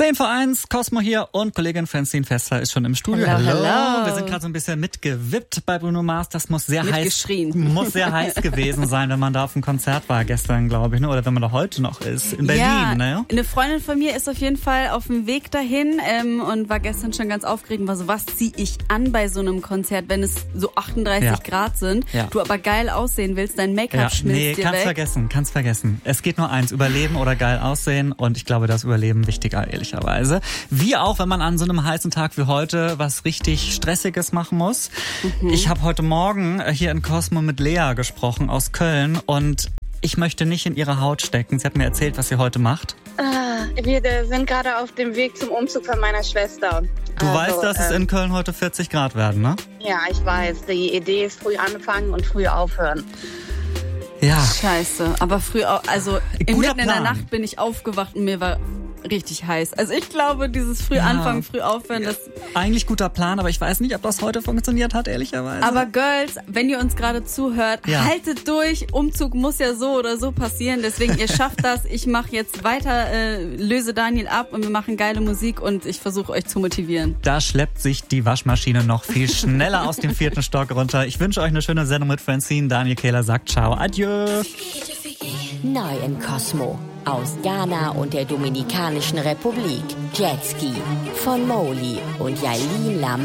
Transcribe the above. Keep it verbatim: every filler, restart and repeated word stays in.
zehn vor eins, Cosmo hier und Kollegin Francine Fester ist schon im Studio. Hello, hello. Wir sind gerade so ein bisschen mitgewippt bei Bruno Mars. Das muss sehr heiß, muss sehr heiß gewesen sein, wenn man da auf dem Konzert war gestern, glaube ich, ne? Oder wenn man da heute noch ist in Berlin. Ja, ne? Eine Freundin von mir ist auf jeden Fall auf dem Weg dahin ähm, und war gestern schon ganz aufgeregt und war so, was ziehe ich an bei so einem Konzert, wenn es so achtunddreißig Ja. Grad sind, Ja. du aber geil aussehen willst, dein Make-up Ja, schmilzt nee, dir kannst weg. vergessen, kannst vergessen. Es geht nur eins, überleben oder geil aussehen und ich glaube, das Überleben wichtiger, ehrlicherweise. Wie auch, wenn man an so einem heißen Tag wie heute was richtig Stressiges machen muss. Mhm. Ich habe heute Morgen hier in Cosmo mit Lea gesprochen aus Köln und ich möchte nicht in ihre Haut stecken. Sie hat mir erzählt, was sie heute macht. Ah, wir sind gerade auf dem Weg zum Umzug von meiner Schwester. Du also, weißt, dass ähm, es in Köln heute vierzig Grad werden, ne? Ja, ich weiß. Die Idee ist früh anfangen und früh aufhören. Ja. Scheiße, aber früh, au- also Guter mitten in der Plan. Nacht bin ich aufgewacht und mir war richtig heiß. Also ich glaube, dieses früh Ja. anfangen, früh aufhören, das... Eigentlich guter Plan, aber ich weiß nicht, ob das heute funktioniert hat, ehrlicherweise. Aber Girls, wenn ihr uns gerade zuhört, Ja. haltet durch. Umzug muss ja so oder so passieren. Deswegen, ihr schafft das. Ich mache jetzt weiter, äh, löse Daniel ab und wir machen geile Musik und ich versuche euch zu motivieren. Da schleppt sich die Waschmaschine noch viel schneller aus dem vierten Stock runter. Ich wünsche euch eine schöne Sendung mit Francine. Daniel Kehler sagt ciao, adieu. Neu in Cosmo. Aus Ghana und der Dominikanischen Republik. Jetski von Moli und Yailin Lam.